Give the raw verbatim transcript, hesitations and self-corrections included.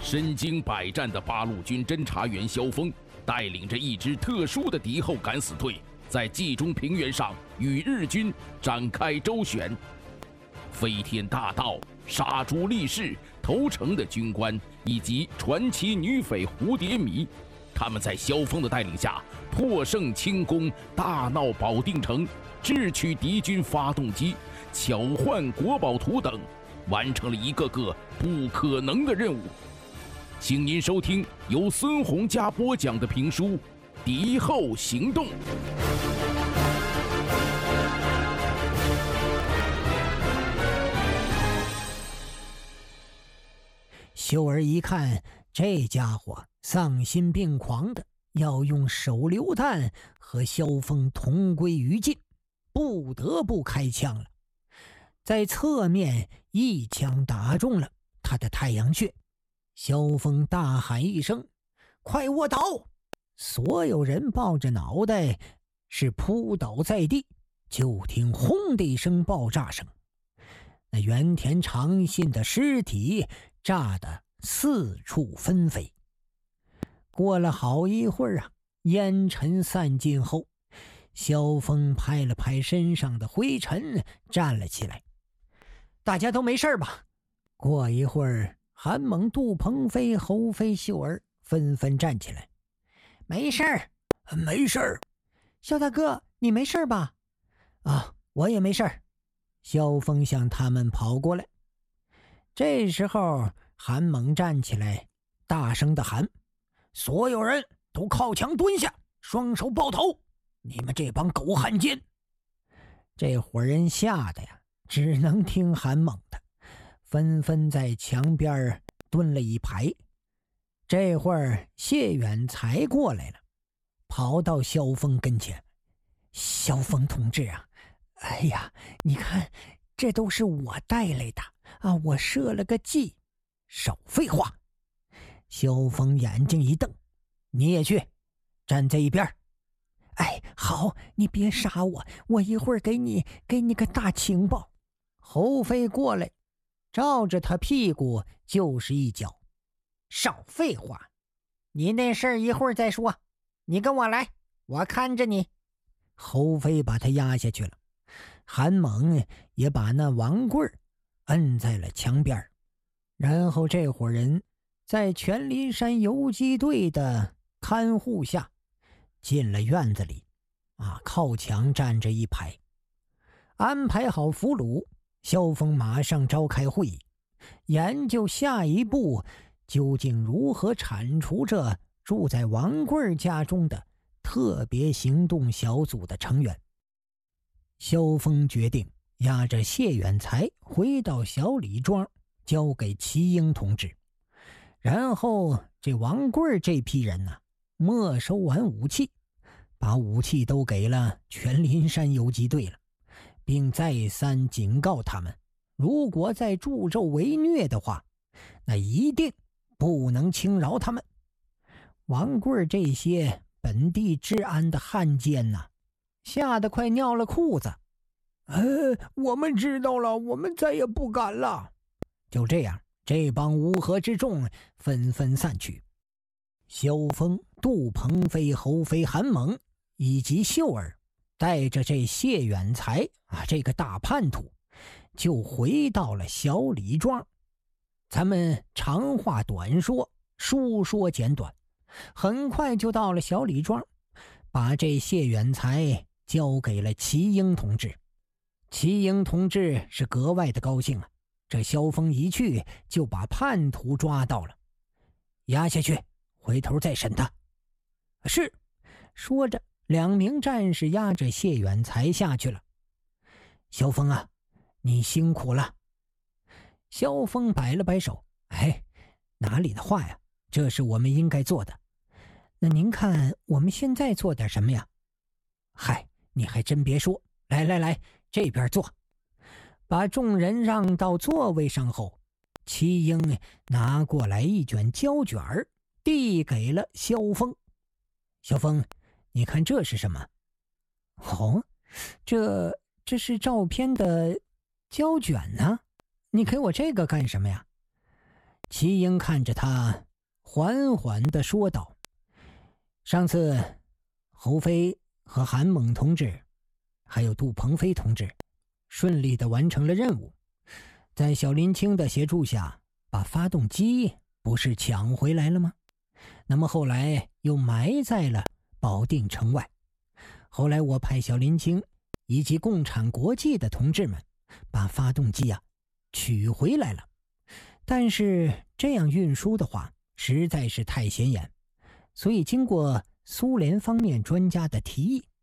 身经百战的八路军侦察员萧峰带领着一支特殊的敌后敢死队，在冀中平原上与日军展开周旋。飞天大盗、杀猪力士、投诚的军官以及传奇女匪蝴蝶迷，他们在萧峰的带领下破胜轻攻，大闹保定城，智取敌军发动机，巧换国宝图等，完成了一个个不可能的任务。请您收听由孙洪嘉播讲的评书《敌后行动》。 秀儿一看，这家伙丧心病狂的要用手榴弹和萧峰同归于尽，不得不开枪了。在侧面一枪打中了他的太阳穴，萧峰大喊一声：“快卧倒！”所有人抱着脑袋是扑倒在地，就听轰的一声爆炸声，那原田长信的尸体炸得四处纷飞。过了好一会儿啊，烟尘散尽后，萧峰拍了拍身上的灰尘，站了起来：“大家都没事吧？”过一会儿，韩猛、杜鹏飞、侯飞、秀儿纷纷站起来：“没事儿， 没事儿。”“ 萧大哥，你没事吧？”“啊，我也没事儿。”萧峰向他们跑过来。这时候韩猛站起来，大声地喊：“所有人都靠墙蹲下，双手抱头！你们这帮狗汉奸！”这伙人吓得呀，只能听韩猛的，纷纷在墙边蹲了一排。这会儿谢远才过来了，跑到萧峰跟前：“萧峰同志啊，哎呀，你看，这都是我带来的啊，我设了个计。”“少废话！”萧峰眼睛一瞪：“你也去，站在一边。”“哎，好，你别杀我，我一会儿给你给你个大情报。”侯飞过来，照着他屁股就是一脚：“少废话，你那事儿一会儿再说，你跟我来，我看着你。”侯飞把他压下去了，韩猛也把那王棍摁在了墙边，然后这伙人在全林山游击队的看护下进了院子里，啊，靠墙站着一排，安排好俘虏。萧峰马上召开会议，研究下一步究竟如何铲除这住在王贵家中的特别行动小组的成员。萧峰决定押着谢远才回到小李庄，交给齐英同志。然后这王贵这批人呢、啊，没收完武器，把武器都给了全林山游击队了，并再三警告他们，如果再助纣为虐的话，那一定不能轻饶他们。王贵这些本地治安的汉奸呐、啊，吓得快尿了裤子。 呃，我们知道了，我们再也不敢了。 就这样，这帮乌合之众纷纷散去。萧峰、杜鹏飞、侯飞、韩猛以及秀儿带着这谢远才啊，这个大叛徒，就回到了小李庄。咱们长话短说，书说简短，很快就到了小李庄，把这谢远才交给了齐英同志。齐英同志是格外的高兴啊，这萧峰一去就把叛徒抓到了，押下去，回头再审他。是，说着两名战士押着谢远才下去了。萧峰啊，你辛苦了。萧峰摆了摆手：“哎，哪里的话呀，这是我们应该做的。那您看我们现在做点什么呀？”“嗨，你还真别说，来来来，这边坐。”把众人让到座位上后，齐英拿过来一卷胶卷递给了萧峰。“萧峰，你看这是什么？”“哦，这这是照片的胶卷呢，你给我这个干什么呀？” 齐英看着他，缓缓地说道：“上次，侯飞和韩猛同志，还有杜鹏飞同志，顺利地完成了任务，在小林清的协助下，把发动机不是抢回来了吗？那么后来又埋在了保定城外。后来我派小林清以及共产国际的同志们，把发动机啊取回来了。但是这样运输的话，实在是太显眼，所以经过苏联方面专家的提议，